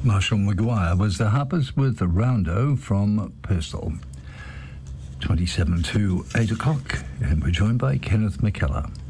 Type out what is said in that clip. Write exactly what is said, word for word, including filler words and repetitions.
Marshall Maguire was the Harpers with the Roundo from Pistol. twenty-seven to eight o'clock, and we're joined by Kenneth McKellar.